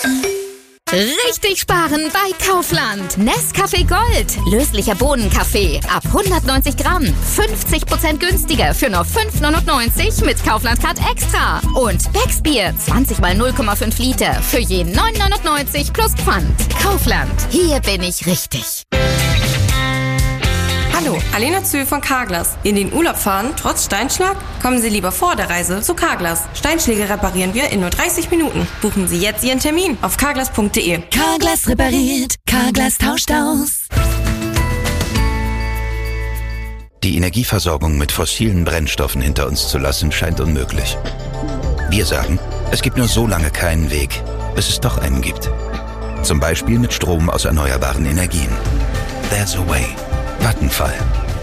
Richtig sparen bei Kaufland. Nescafé Gold. Löslicher Bohnenkaffee. Ab 190 Gramm. 50% günstiger für nur 5,99 mit Kaufland Card Extra. Und Becksbier. 20 mal 0,5 Liter. Für je 9,99 plus Pfand. Kaufland. Hier bin ich richtig. Hallo, Alena Zühl von Carglass. In den Urlaub fahren, trotz Steinschlag? Kommen Sie lieber vor der Reise zu Carglass. Steinschläge reparieren wir in nur 30 Minuten. Buchen Sie jetzt Ihren Termin auf carglass.de. Carglass repariert, Carglass tauscht aus. Die Energieversorgung mit fossilen Brennstoffen hinter uns zu lassen, scheint unmöglich. Wir sagen, es gibt nur so lange keinen Weg, bis es doch einen gibt. Zum Beispiel mit Strom aus erneuerbaren Energien. There's a way. Vattenfall.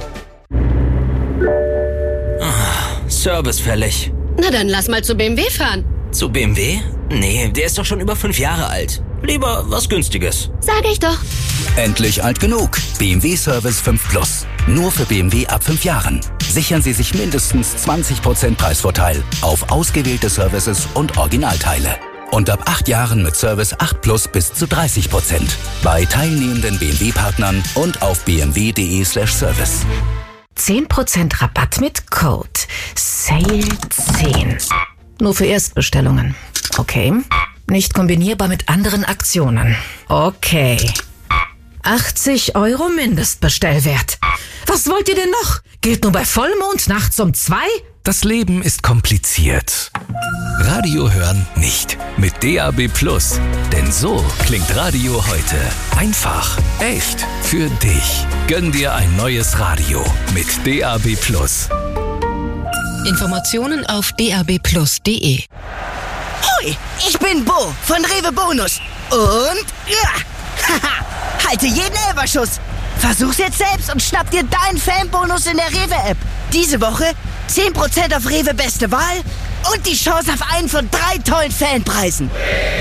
Service fällig. Na dann lass mal zu BMW fahren. Zu BMW? Nee, der ist doch schon über 5 Jahre alt. Lieber was Günstiges. Sag ich doch. Endlich alt genug. BMW Service 5 Plus. Nur für BMW ab 5 Jahren. Sichern Sie sich mindestens 20% Preisvorteil auf ausgewählte Services und Originalteile. Und ab 8 Jahren mit Service 8 Plus bis zu 30%. Bei teilnehmenden BMW-Partnern und auf bmw.de/service. 10% Rabatt mit Code SALE10. Nur für Erstbestellungen. Okay. Nicht kombinierbar mit anderen Aktionen. Okay. 80 € Mindestbestellwert. Was wollt ihr denn noch? Gilt nur bei Vollmond nachts um 2? Das Leben ist kompliziert. Radio hören nicht. Mit DAB+. Denn so klingt Radio heute. Einfach, echt, für dich. Gönn dir ein neues Radio mit DAB+. Informationen auf dabplus.de. Hoi, ich bin Bo von Rewe Bonus. Und ja, halte jeden Elferschuss. Versuch's jetzt selbst und schnapp dir deinen Fanbonus in der Rewe-App. Diese Woche 10% auf Rewe Beste Wahl und die Chance auf einen von 3 tollen Fanpreisen.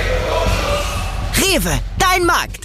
Rewe, dein Markt.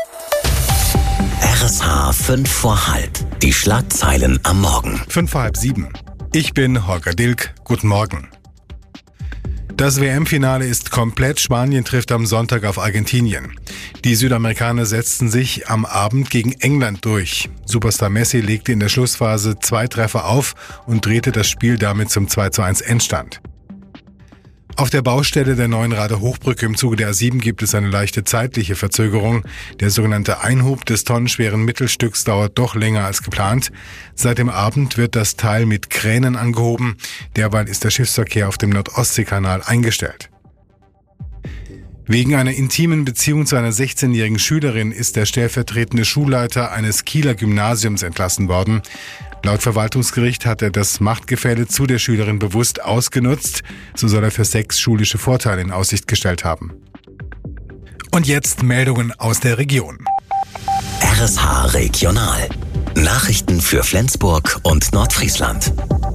RSH 5 vor halb. Die Schlagzeilen am Morgen. 5 vor halb 7. Ich bin Holger Dilk. Guten Morgen. Das WM-Finale ist komplett. Spanien trifft am Sonntag auf Argentinien. Die Südamerikaner setzten sich am Abend gegen England durch. Superstar Messi legte in der Schlussphase 2 Treffer auf und drehte das Spiel damit zum 2:1 Endstand. Auf der Baustelle der neuen Rader-Hochbrücke im Zuge der A7 gibt es eine leichte zeitliche Verzögerung. Der sogenannte Einhub des tonnenschweren Mittelstücks dauert doch länger als geplant. Seit dem Abend wird das Teil mit Kränen angehoben. Derweil ist der Schiffsverkehr auf dem Nordostseekanal eingestellt. Wegen einer intimen Beziehung zu einer 16-jährigen Schülerin ist der stellvertretende Schulleiter eines Kieler Gymnasiums entlassen worden. Laut Verwaltungsgericht hat er das Machtgefälle zu der Schülerin bewusst ausgenutzt. So soll er für 6 schulische Vorteile in Aussicht gestellt haben. Und jetzt Meldungen aus der Region. RSH Regional. Nachrichten für Flensburg und Nordfriesland.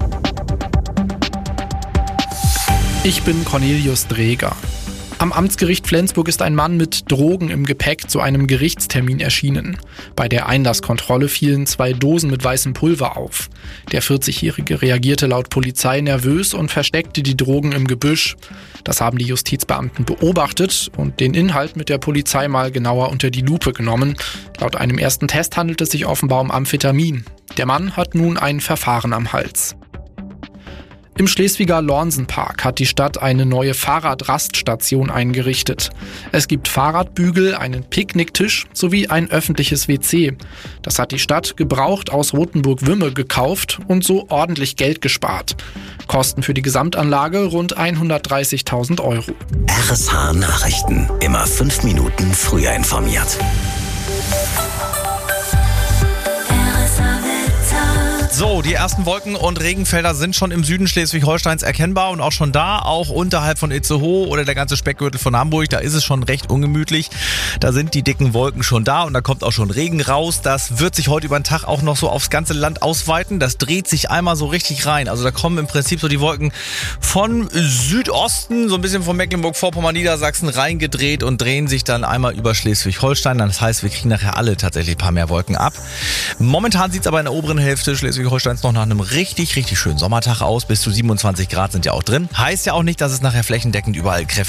Ich bin Cornelius Dreger. Am Amtsgericht Flensburg ist ein Mann mit Drogen im Gepäck zu einem Gerichtstermin erschienen. Bei der Einlasskontrolle fielen 2 Dosen mit weißem Pulver auf. Der 40-Jährige reagierte laut Polizei nervös und versteckte die Drogen im Gebüsch. Das haben die Justizbeamten beobachtet und den Inhalt mit der Polizei mal genauer unter die Lupe genommen. Laut einem ersten Test handelt es sich offenbar um Amphetamin. Der Mann hat nun ein Verfahren am Hals. Im Schleswiger Lornsenpark hat die Stadt eine neue Fahrradraststation eingerichtet. Es gibt Fahrradbügel, einen Picknicktisch sowie ein öffentliches WC. Das hat die Stadt gebraucht aus Rothenburg-Wümme gekauft und so ordentlich Geld gespart. Kosten für die Gesamtanlage rund 130.000 €. RSH Nachrichten. Immer 5 Minuten früher informiert. So, die ersten Wolken- und Regenfelder sind schon im Süden Schleswig-Holsteins erkennbar und auch schon da, auch unterhalb von Itzehoe oder der ganze Speckgürtel von Hamburg, da ist es schon recht ungemütlich. Da sind die dicken Wolken schon da und da kommt auch schon Regen raus. Das wird sich heute über den Tag auch noch so aufs ganze Land ausweiten. Das dreht sich einmal so richtig rein. Also da kommen im Prinzip so die Wolken von Südosten, so ein bisschen von Mecklenburg-Vorpommern, Niedersachsen reingedreht und drehen sich dann einmal über Schleswig-Holstein. Das heißt, wir kriegen nachher alle tatsächlich ein paar mehr Wolken ab. Momentan sieht es aber in der oberen Hälfte Schleswig-Holsteins noch nach einem richtig, richtig schönen Sommertag aus. Bis zu 27 Grad sind ja auch drin. Heißt ja auch nicht, dass es nachher flächendeckend überall kräftig